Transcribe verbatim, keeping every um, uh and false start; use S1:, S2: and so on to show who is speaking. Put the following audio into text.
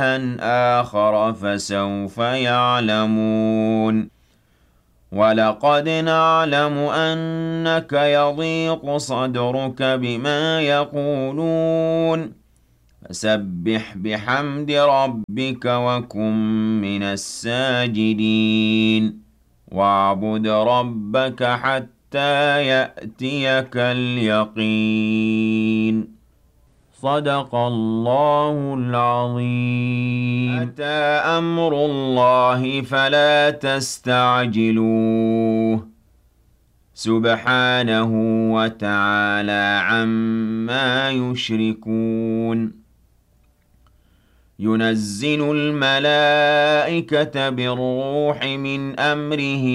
S1: آخر فسوف يعلمون ولقد نعلم أنك يضيق صدرك بما يقولون فسبح بحمد ربك وكن من الساجدين واعبد ربك حتى يأتيك اليقين صدق الله العظيم أتى أمر الله فلا تستعجلوه سبحانه وتعالى عما يشركون ينزل الملائكة بالروح من أمره